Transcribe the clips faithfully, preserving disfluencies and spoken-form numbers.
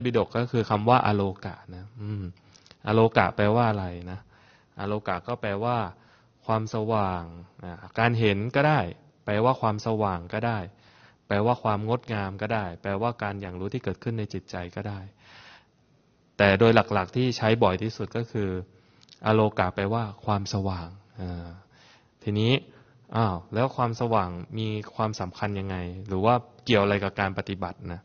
บิดกก็คือคำว่าอโลกะนะอืมอโลกะแปลว่าอะไรนะอโลกะก็แปลว่าความสว่างการเห็นก็ได้แปลว่าความสว่างก็ได้แปลว่าความงดงามก็ได้แปลว่าการอย่างรู้ที่เกิดขึ้นในจิตใจก็ได้แต่โดยหลักๆที่ใช้บ่อยที่สุดก็คืออโลกะแปลว่าความสว่างทีนี้อ้าวแล้วความสว่างมีความสำคัญยังไงหรือว่าเกี่ยวอะไรกับการปฏิบัตินะ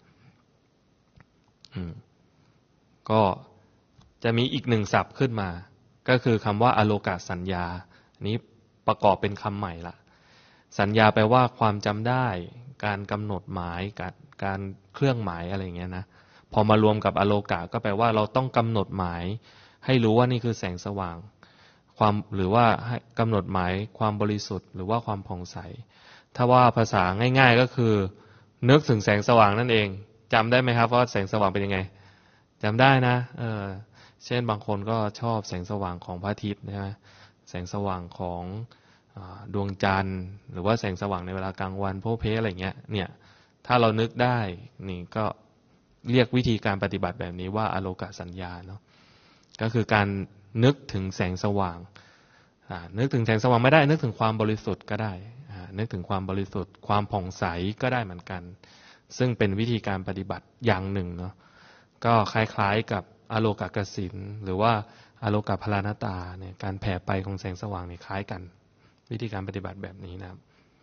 ก็จะมีอีกหนึ่งศัพท์ขึ้นมาก็คือคำว่าอโลกะสัญญาอันนี้ประกอบเป็นคำใหม่ละสัญญาแปลว่าความจำได้การกำหนดหมายการการเครื่องหมายอะไรอย่างเงี้ยนะพอมารวมกับอโลกะก็แปลว่าเราต้องกำหนดหมายให้รู้ว่านี่คือแสงสว่างความหรือว่าให้กำหนดหมายความบริสุทธิ์หรือว่าความผ่องใสถ้าว่าภาษาง่ายๆก็คือนึกถึงแสงสว่างนั่นเองจำได้ไหมครับว่าแสงสว่างเป็นยังไงจำได้นะเออเช่นบางคนก็ชอบแสงสว่างของพระอาทิตย์นะฮะแสงสว่างของดวงจันทร์หรือว่าแสงสว่างในเวลากลางวันโพเพอะไรเงี้ยเนี่ยถ้าเรานึกได้นี่ก็เรียกวิธีการปฏิบัติแบบนี้ว่าอโลกะสัญญาเนาะก็คือการนึกถึงแสงสว่างนึกถึงแสงสว่างไม่ได้นึกถึงความบริสุทธิ์ก็ได้นึกถึงความบริสุทธิ์ความผ่องใสก็ได้เหมือนกันซึ่งเป็นวิธีการปฏิบัติอย่างหนึ่งเนาะก็คล้ายๆกับอโลกกสิณหรือว่าอโลกพลานตาเนี่ยการแผ่ไปของแสงสว่างเนี่ยคล้ายกันวิธีการปฏิบัติแบบนี้นะครับ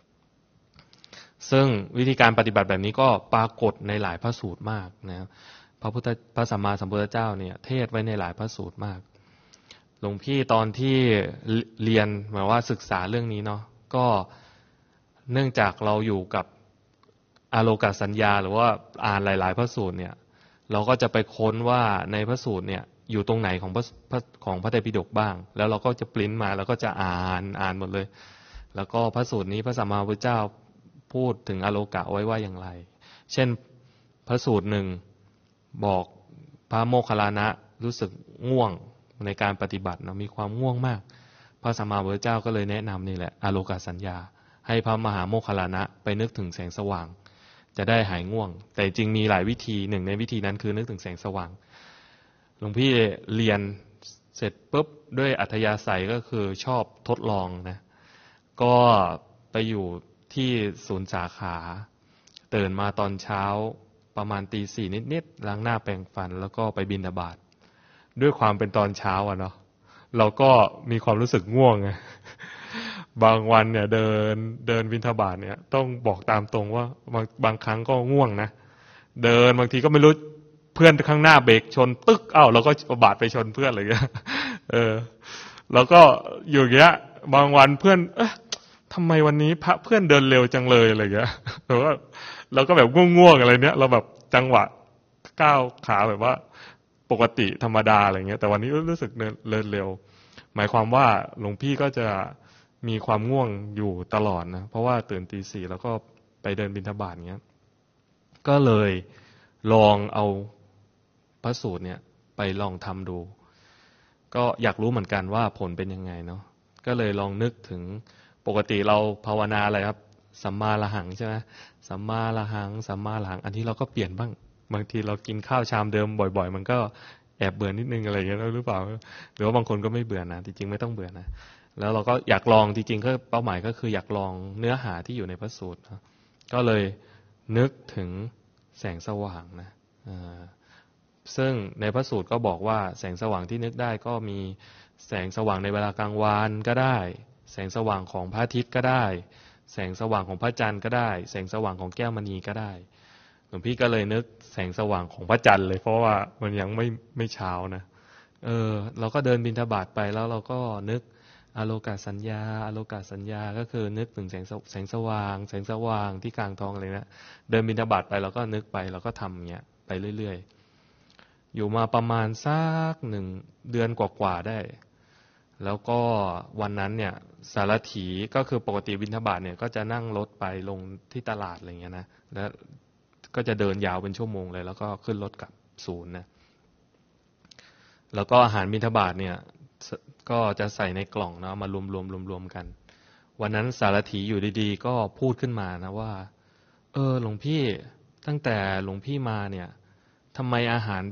ซึ่งวิธีการปฏิบัติแบบนี้ก็ปรากฏในหลายพระสูตรมากนะครับพระพุทธพระสัมมาสัมพุทธเจ้าเนี่ยเทศไว้ในหลายพระสูตรมากหลวงพี่ตอนที่เรียนหมายว่าศึกษาเรื่องนี้เนาะก็เนื่องจากเราอยู่กับอโลกสัญญาหรือว่าอ่านหลายๆพระสูตรเนี่ยเราก็จะไปค้นว่าในพระสูตรเนี่ยอยู่ตรงไหนของพระของพระไตรปิฎกบ้างแล้วเราก็จะปริ้นมาแล้วก็จะอ่านอ่านหมดเลยแล้วก็พระสูตรนี้พระสัมมาสัมพุทธเจ้าพูดถึงอโลกะไว้ว่าอย่างไรเช่นพระสูตรหนึ่งบอกพระโมคคัลลานะรู้สึกง่วงในการปฏิบัตินะมีความง่วงมากพระสัมมาสัมพุทธเจ้าก็เลยแนะนำนี่แหละอโลกสัญญาให้พระมหาโมคคัลลานะไปนึกถึงแสงสว่างจะได้หายง่วงแต่จริงมีหลายวิธีหนึ่งในวิธีนั้นคือนึกถึงแสงสว่างหลวงพี่เรียนเสร็จปุ๊บด้วยอัธยาศัยก็คือชอบทดลองนะก็ไปอยู่ที่ศูนย์สาขาตื่นมาตอนเช้าประมาณตีสี่นิดๆล้างหน้าแปรงฟันแล้วก็ไปบิณฑบาตด้วยความเป็นตอนเช้าอ่ะเนาะเราก็มีความรู้สึกง่วงไงบางวันเนี่ยเดินเดินบิณฑบาตเนี่ยต้องบอกตามตรงว่าบางบางครั้งก็ง่วงนะเดินบางทีก็ไม่รู้เพื่อนข้างหน้าเบรกชนตึ๊กเอ้าเราก็บาดไปชนเพื่อนอะไรอย่างเงี้ยเออแล้วก็อยู่อย่างเงี้ยบางวันเพื่อนเอ๊ะทำไมวันนี้พระเพื่อนเดินเร็วจังเลยอะไรอย่างเงี้ยเราก็เราก็แบบง่วงๆอะไรเนี้ยเราแบบจังหวะก้าวขาแบบว่าปกติธรรมดาอะไรเงี้ยแต่วันนี้รู้สึกเดินเร็วหมายความว่าหลวงพี่ก็จะมีความง่วงอยู่ตลอดนะเพราะว่าตื่นตีสี่แล้วก็ไปเดินบิณฑบาตเงี้ยก็เลยลองเอาพระสูตรเนี่ยไปลองทำดูก็อยากรู้เหมือนกันว่าผลเป็นยังไงเนาะก็เลยลองนึกถึงปกติเราภาวนาอะไรครับสัมมาละหังใช่ไหมสัมมาละหังสัมมาละหังอันที่เราก็เปลี่ยนบ้างบางทีเรากินข้าวชามเดิมบ่อยๆมันก็แอบเบื่อนิดนึงอะไรอย่างเงี้ยหรือเปล่าหรือว่าบางคนก็ไม่เบื่อนะจริงๆไม่ต้องเบื่อนะแล้วเราก็อยากลองจริงๆก็เป้าหมายก็คืออยากลองเนื้อหาที่อยู่ในพระสูตรก็เลยนึกถึงแสงสว่างนะซึ่งในพระสูตรก็บอกว่าแสงสว่างที่นึกได้ก็มีแสงสว่างในเวลากลางวันก็ได้แสงสว่างของพระอาทิตย์ก็ได้แสงสว่างของพระจันทร์ก็ได้แสงสว่างของแก้วมณีก็ได้หลวงพี่ก็เลยนึกแสงสว่างของพระจันทร์เลยเพราะว่ามันยังไม่ไม่เช้านะเออเราก็เดินบิณฑบาตไปแล้วเราก็นึกอโลกสัญญาอโลกสัญญาก็คือนึกถึงแสงแสงสว่างแสงสว่างที่กลางท้องอะไรนะเดินบิณฑบาตไปเราก็นึกไปเราก็ทำอย่างเงี้ยไปเรื่อยๆอยู่มาประมาณสักหนึ่งเดือนกว่าๆได้แล้วก็วันนั้นเนี่ยสารถีก็คือปกติบิณฑบาตเนี่ยก็จะนั่งรถไปลงที่ตลาดอะไรเงี้ยนะแล้วก็จะเดินยาวเป็นชั่วโมงเลยแล้วก็ขึ้นรถกลับศูนย์นะแล้วก็อาหารบิณฑบาตเนี่ยก็จะใส่ในกล่องนะมารวมรวมรวมรวมกันวันนั้นสารถีอยู่ดีๆก็พูดขึ้นมานะว่าเออหลวงพี่ตั้งแต่หลวงพี่มาเนี่ยทำไมอาหาร